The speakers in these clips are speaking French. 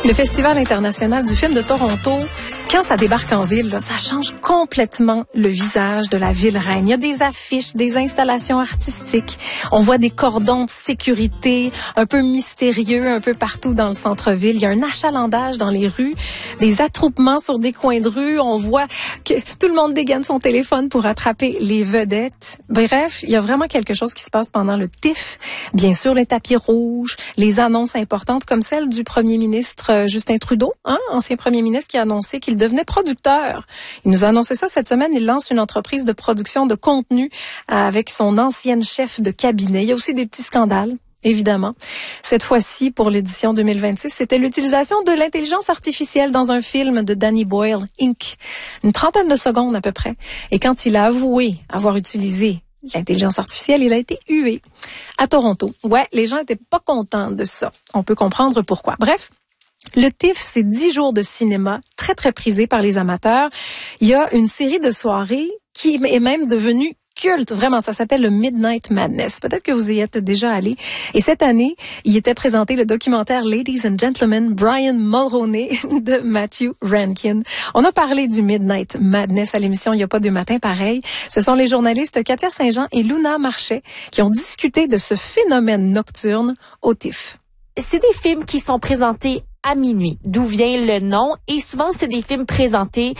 Le Festival international du film de Toronto, quand ça débarque en ville, là, ça change complètement le visage de la ville reine. Il y a des affiches, des installations artistiques. On voit des cordons de sécurité un peu mystérieux un peu partout dans le centre-ville. Il y a un achalandage dans les rues, des attroupements sur des coins de rue. On voit que tout le monde dégaine son téléphone pour attraper les vedettes. Bref, il y a vraiment quelque chose qui se passe pendant le TIFF. Bien sûr, les tapis rouges, les annonces importantes comme celle du premier ministre Justin Trudeau, ancien premier ministre qui a annoncé qu'il devenait producteur. Il nous a annoncé ça cette semaine. Il lance une entreprise de production de contenu avec son ancienne chef de cabinet. Il y a aussi des petits scandales, évidemment. Cette fois-ci, pour l'édition 2026, c'était l'utilisation de l'intelligence artificielle dans un film de Danny Boyle, Inc. Une trentaine de secondes à peu près. Et quand il a avoué avoir utilisé l'intelligence artificielle, il a été hué à Toronto. Ouais, les gens étaient pas contents de ça. On peut comprendre pourquoi. Bref. Le TIFF, c'est 10 jours de cinéma très, très prisé par les amateurs. Il y a une série de soirées qui est même devenue culte. Vraiment, ça s'appelle le Midnight Madness. Peut-être que vous y êtes déjà allé. Et cette année, il était présenté le documentaire Ladies and Gentlemen, Brian Mulroney de Matthew Rankin. On a parlé du Midnight Madness à l'émission Il n'y a pas de matin pareil. Ce sont les journalistes Katia Saint-Jean et Luna Marchais qui ont discuté de ce phénomène nocturne au TIFF. C'est des films qui sont présentés à minuit, d'où vient le nom. Et souvent, c'est des films présentés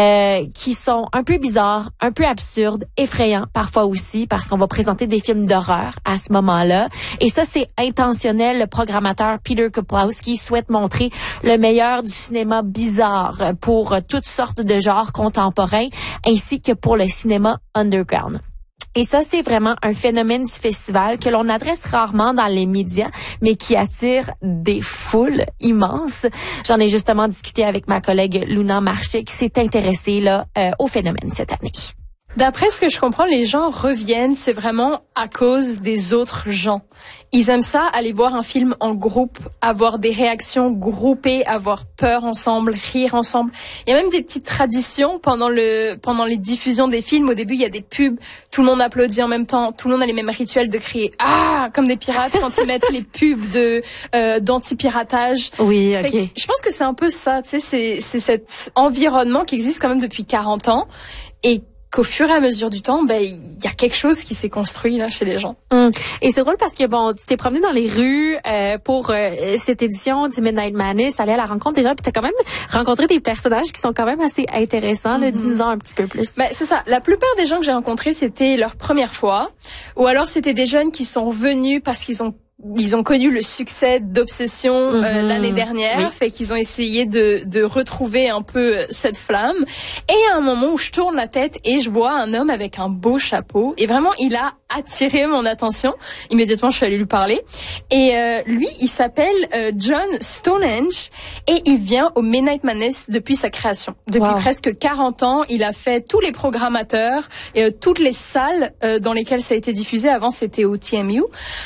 qui sont un peu bizarres, un peu absurdes, effrayants parfois aussi, parce qu'on va présenter des films d'horreur à ce moment-là. Et ça, c'est intentionnel. Le programmateur Peter Kuplowski souhaite montrer le meilleur du cinéma bizarre pour toutes sortes de genres contemporains, ainsi que pour le cinéma underground. Et ça, c'est vraiment un phénomène du festival que l'on adresse rarement dans les médias, mais qui attire des foules immenses. J'en ai justement discuté avec ma collègue Luna Marchais qui s'est intéressée au phénomène cette année. D'après ce que je comprends, les gens reviennent, c'est vraiment à cause des autres gens. Ils aiment ça, aller voir un film en groupe, avoir des réactions groupées, avoir peur ensemble, rire ensemble. Il y a même des petites traditions pendant les diffusions des films. Au début, il y a des pubs, tout le monde applaudit en même temps, tout le monde a les mêmes rituels de crier « Ah !» comme des pirates quand ils mettent les pubs d'anti-piratage. Oui, ok. Je pense que c'est un peu ça, tu sais, c'est cet environnement qui existe quand même depuis 40 ans et qu'au fur et à mesure du temps, il y a quelque chose qui s'est construit là chez les gens. Et c'est drôle parce que tu t'es promené dans les rues pour cette édition du Midnight Madness, aller à la rencontre des gens, puis t'as quand même rencontré des personnages qui sont quand même assez intéressants. Dis-nous-en un petit peu plus. C'est ça. La plupart des gens que j'ai rencontrés, c'était leur première fois, ou alors c'était des jeunes qui sont venus parce qu'ils ont connu le succès d'Obsession l'année dernière, oui. Fait qu'ils ont essayé de retrouver un peu cette flamme. Et il y a un moment où je tourne la tête et je vois un homme avec un beau chapeau. Et vraiment, il a attiré mon attention. Immédiatement, je suis allée lui parler. Et lui, il s'appelle John Stonehenge et il vient au Midnight Madness depuis sa création. Depuis presque 40 ans, il a fait tous les programmateurs et toutes les salles dans lesquelles ça a été diffusé. Avant, c'était au TMU.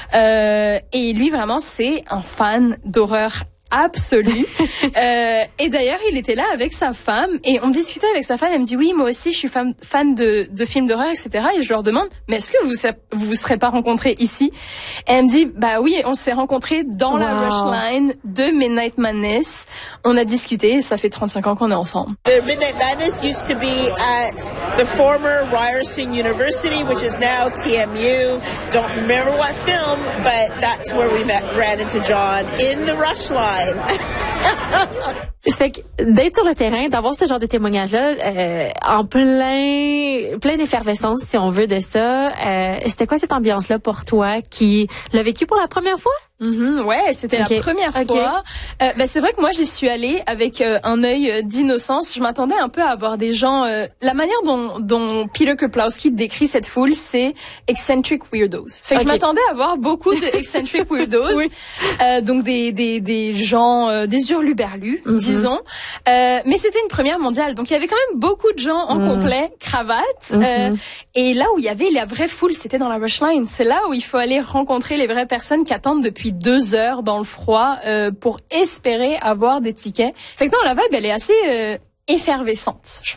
Et lui, vraiment, c'est un fan d'horreur absolu. Et d'ailleurs, il était là avec sa femme et on discutait avec sa femme. Elle me dit, oui, moi aussi, je suis fan de films d'horreur, etc. Et je leur demande, mais est-ce que vous serez pas rencontrés ici? Et elle me dit, bah oui, on s'est rencontrés dans la rush line de Midnight Madness. On a discuté et ça fait 35 ans qu'on est ensemble. The Midnight Madness used to be at the former Ryerson University, which is now TMU. Don't remember what film, but that's where we ran into John in the rush line. Ça fait que d'être sur le terrain, d'avoir ce genre de témoignage-là, en plein d'effervescence, si on veut, de ça, c'était quoi cette ambiance-là pour toi qui l'a vécu pour la première fois? Ouais, c'était la première fois. C'est vrai que moi, j'y suis allée avec un œil d'innocence. Je m'attendais un peu à avoir des gens... la manière dont Peter Kuplowski décrit cette foule, c'est eccentric weirdos. Fait que je m'attendais à voir beaucoup de eccentric weirdos. Oui. Donc des gens, des hurluberlus, disons. Mais c'était une première mondiale. Donc il y avait quand même beaucoup de gens en complet, cravate. Et là où il y avait la vraie foule, c'était dans la rush line. C'est là où il faut aller rencontrer les vraies personnes qui attendent depuis 2 heures dans le froid pour espérer avoir des tickets. Fait que non, la vibe, elle est assez effervescente.